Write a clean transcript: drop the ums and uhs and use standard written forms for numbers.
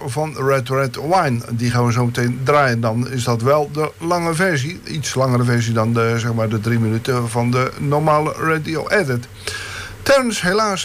van Red Wine. Die gaan we zo meteen draaien. Dan is dat wel de lange versie. Iets langere versie dan de 3 minuten van de normale radio edit. Terrence, helaas